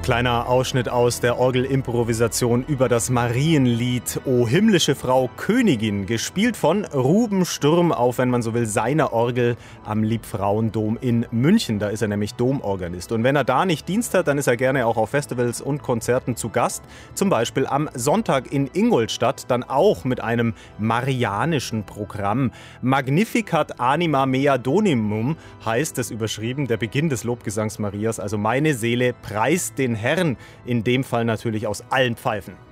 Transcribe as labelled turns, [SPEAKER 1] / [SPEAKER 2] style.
[SPEAKER 1] Kleiner Ausschnitt aus der Orgelimprovisation über das Marienlied O himmlische Frau Königin, gespielt von Ruben Sturm auf, wenn man so will, seiner Orgel am Liebfrauendom in München. Da ist er nämlich Domorganist. Und wenn er da nicht Dienst hat, dann ist er gerne auch auf Festivals und Konzerten zu Gast. Zum Beispiel am Sonntag in Ingolstadt, dann auch mit einem marianischen Programm. Magnificat anima mea Domum heißt es überschrieben, der Beginn des Lobgesangs Marias. Also meine Seele preist den Herrn, in dem Fall natürlich aus allen Pfeifen.